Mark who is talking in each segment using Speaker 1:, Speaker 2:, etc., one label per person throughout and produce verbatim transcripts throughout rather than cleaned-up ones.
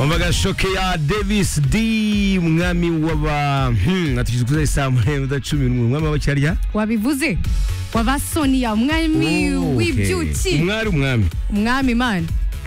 Speaker 1: Ombaga shoke ya Davis D mwami waba hmm atujije kuza saa moya cumi n'umwe mwami w'abacyarya
Speaker 2: wabivuze waba Sonia mwami
Speaker 1: Oh, okay.
Speaker 2: w'ibyuki
Speaker 1: umwari umwami
Speaker 2: umwami man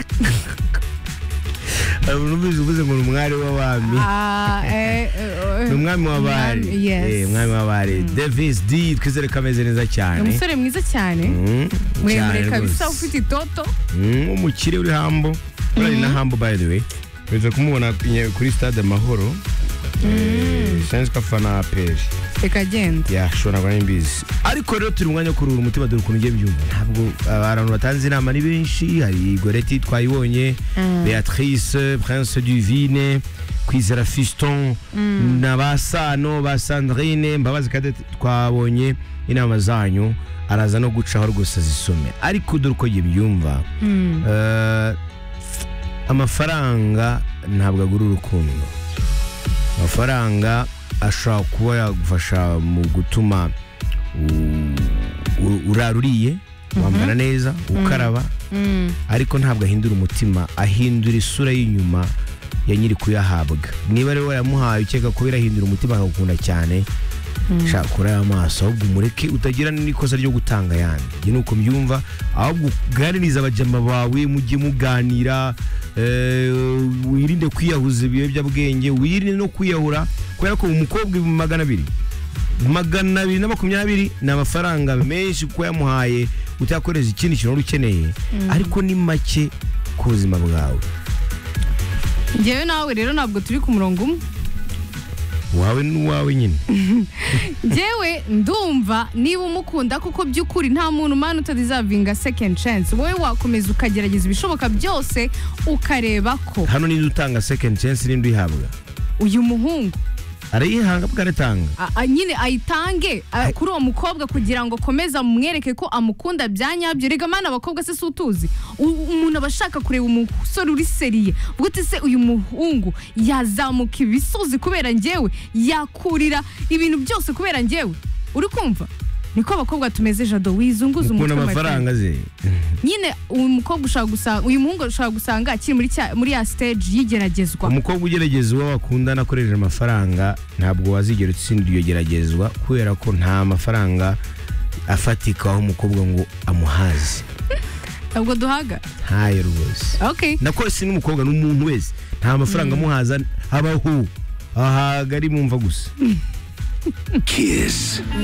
Speaker 1: urubizi uvuze ngo umwari w'abami
Speaker 2: ah eh
Speaker 1: ni umwami w'abari
Speaker 2: Umwami, yes.
Speaker 1: eh umwami w'abari Davis D twizere kameze neza cyane
Speaker 2: umusore mwiza cyane
Speaker 1: Mm,
Speaker 2: muremure
Speaker 1: cyane
Speaker 2: kabisa
Speaker 1: rwose.
Speaker 2: ufite itoto
Speaker 1: Mm, umukire uri hambo uri na hambo by the way biza kumubona kuri stade Amahoro eh sanze kafana page
Speaker 2: reka genda
Speaker 1: ya shona kwa imbizi ariko rero turi umwanya wo kuruhura umutima dore ukuntu ngiye byumva ntabwo abantu batanze inama ni benshi hari Goreti twayibonye Beatrice Prince du Vine Kwizera Fiston na Basano ba Sandrine Mbabazi kade twabonye inama zanyu araza no gucaho rwose zisome ariko dore uko ngiye byumva eh amafaranga ntabwo agura urukundo amafaranga ashobora kuba yagufasha mu gutuma uraruriye wambara neza ukaraba ariko ntabwo ahindura umutima ahindura isura y'inyuma ya nyiri kuyahabwa niba rero yamuhaye ukeka ko birahindura umutima akagukunda cyane shaka kuri aya maso ahubwo umureke utagira n'ikosa ryo gutanga yandi njye nuko mbyumva ahubwo uganiriza abajama bawe mujye muganira wirinde kwiyahuza ibiyobyabwenge wirinde no kwiyahura kubera ko umukobwa magana abiri magana abiri na makumyabiri ni amafaranga menshi ko yamuhaye utakoreza ikindi kintu ukeneye ariko ni make ku buzima bwawe
Speaker 2: njyewe nawe rero ntabwo turi ku murongo umwe
Speaker 1: wawe n'uwawe nyine
Speaker 2: njyewe ndumva niba umukunda kuko by'ukuri nta muntu mani utadizavinga second chance wowe wakomeza ukagerageza ibishoboka byose ukareba ko
Speaker 1: hano niba utanga second chance n'indi uyihabwa
Speaker 2: uyu muhungu
Speaker 1: arayihanga bwaratanga
Speaker 2: nyine ayitange a, kuri uwo mukobwa kugira ngo komeza mumwereke ko amukunda bya nyabyo rega mana abakobwa se sutuzi umuntu abashaka kureba umusore uri seriye ubwo se uyu muhungu yazamuka ibisozi kubera njyewe yakurira ibintu byose kubera njyewe uri kumva niko abakobwa tumeze jado wizunguza umutwe
Speaker 1: amafaranga ze
Speaker 2: nyine uyu mukobwa ushaka gusanga uyu muhungu ushaka gusanga akiri muri muri ya stage yigeragezwa
Speaker 1: umukobwa ugeragezwa wakundana akoresheje amafaranga ntabwo wazigera utsinda iyo geragezwa kubera ko nta mafaranga afatika aho umukobwa ngo amuhaze
Speaker 2: ntabwo duhaga
Speaker 1: ntayo rwose
Speaker 2: okay
Speaker 1: nako si n'umukobwa n'umuntu wese nta mafaranga amuhaza habaho ahaga ari mumva gusa Kiss